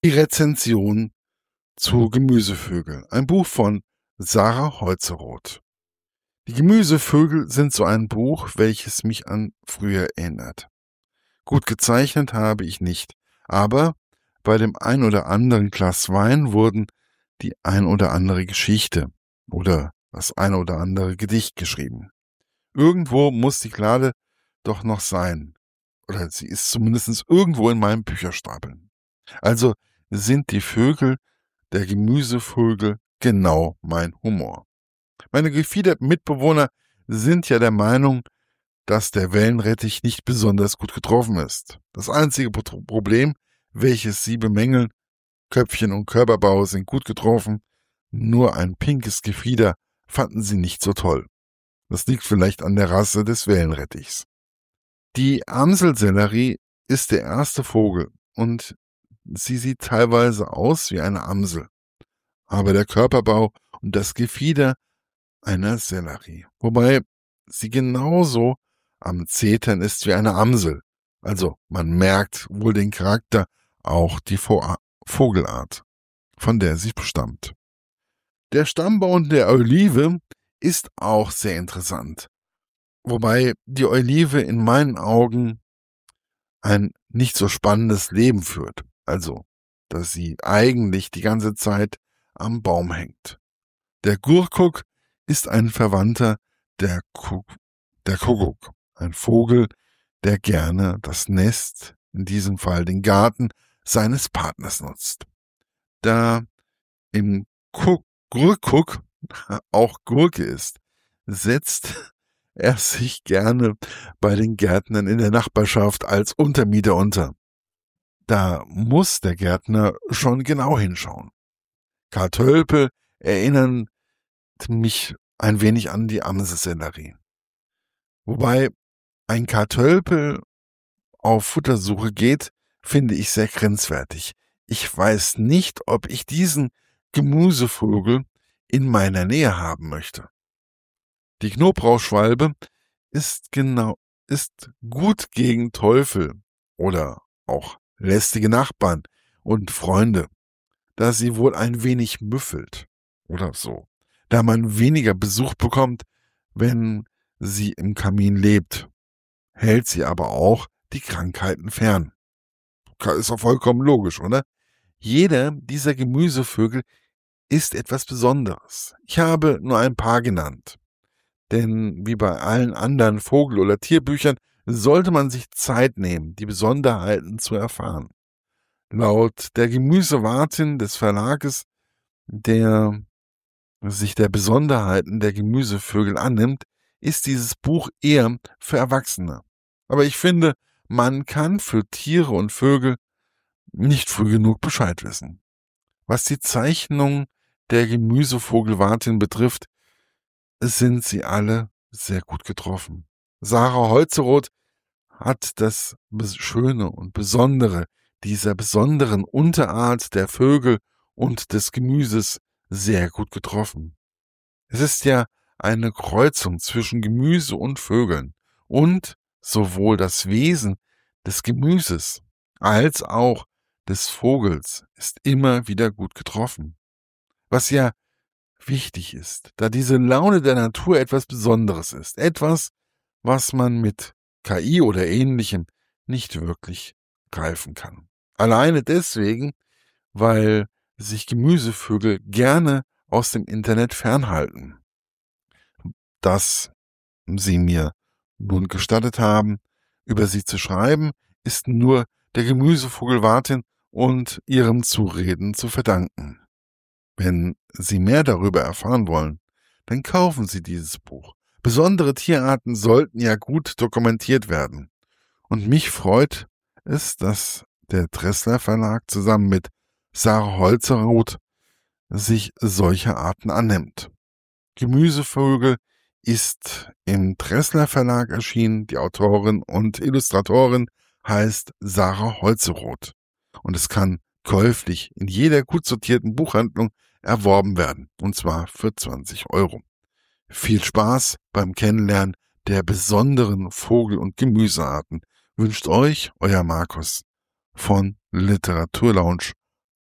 Die Rezension zu Gemüsevögel. Ein Buch von Sarah Holzeroth. Die Gemüsevögel sind so ein Buch, welches mich an früher erinnert. Gut gezeichnet habe ich nicht, aber bei dem ein oder anderen Glas Wein wurden die ein oder andere Geschichte oder das ein oder andere Gedicht geschrieben. Irgendwo muss die Klade doch noch sein. Oder sie ist zumindest irgendwo in meinem Bücherstapel. Also sind die Vögel, der Gemüsevögel, genau mein Humor. Meine gefiederten Mitbewohner sind ja der Meinung, dass der Wellenrettich nicht besonders gut getroffen ist. Das einzige Problem, welches sie bemängeln, Köpfchen und Körperbau sind gut getroffen, nur ein pinkes Gefieder fanden sie nicht so toll. Das liegt vielleicht an der Rasse des Wellenrettichs. Die Amselsellerie ist der erste Vogel und sie sieht teilweise aus wie eine Amsel, aber der Körperbau und das Gefieder einer Sellerie, wobei sie genauso am Zetern ist wie eine Amsel. Also man merkt wohl den Charakter, auch die Vogelart, von der sie stammt. Der Stammbaum der Olive ist auch sehr interessant, wobei die Olive in meinen Augen ein nicht so spannendes Leben führt, also dass sie eigentlich die ganze Zeit am Baum hängt. Der Gurkuk ist ein Verwandter der Kuckuck, ein Vogel, der gerne das Nest, in diesem Fall den Garten, seines Partners nutzt. Da im Gurkuk auch Gurke ist, setzt er sich gerne bei den Gärtnern in der Nachbarschaft als Untermieter unter. Da muss der Gärtner schon genau hinschauen. Kartölpel erinnern mich ein wenig an die Amselsellerie. Wobei ein Kartölpel auf Futtersuche geht, finde ich sehr grenzwertig. Ich weiß nicht, ob ich diesen Gemüsevogel in meiner Nähe haben möchte. Die Knoblauchschwalbe ist gut gegen Teufel oder auch lästige Nachbarn und Freunde, da sie wohl ein wenig müffelt oder so, da man weniger Besuch bekommt, wenn sie im Kamin lebt, hält sie aber auch die Krankheiten fern. Ist doch vollkommen logisch, oder? Jeder dieser Gemüsevögel ist etwas Besonderes. Ich habe nur ein paar genannt. Denn wie bei allen anderen Vogel- oder Tierbüchern sollte man sich Zeit nehmen, die Besonderheiten zu erfahren. Laut der Gemüsewartin des Verlages, der sich der Besonderheiten der Gemüsevögel annimmt, ist dieses Buch eher für Erwachsene. Aber ich finde, man kann für Tiere und Vögel nicht früh genug Bescheid wissen. Was die Zeichnung der Gemüsevogelwartin betrifft, sind sie alle sehr gut getroffen. Sarah Holzeroth hat das Schöne und Besondere dieser besonderen Unterart der Vögel und des Gemüses sehr gut getroffen. Es ist ja eine Kreuzung zwischen Gemüse und Vögeln und sowohl das Wesen des Gemüses als auch des Vogels ist immer wieder gut getroffen. Was ja wichtig ist, da diese Laune der Natur etwas Besonderes ist, etwas, was man mit KI oder Ähnlichem nicht wirklich greifen kann. Alleine deswegen, weil sich Gemüsevögel gerne aus dem Internet fernhalten. Dass sie mir nun gestattet haben, über sie zu schreiben, ist nur der Gemüsevogelwartin und ihrem Zureden zu verdanken. Wenn Sie mehr darüber erfahren wollen, dann kaufen Sie dieses Buch. Besondere Tierarten sollten ja gut dokumentiert werden. Und mich freut es, dass der Dressler Verlag zusammen mit Sarah Holzeroth sich solcher Arten annimmt. Gemüsevögel ist im Dressler Verlag erschienen. Die Autorin und Illustratorin heißt Sarah Holzeroth. Und es kann käuflich in jeder gut sortierten Buchhandlung erworben werden, und zwar für 20 €. Viel Spaß beim Kennenlernen der besonderen Vogel- und Gemüsearten wünscht euch euer Markus von Literaturlaunch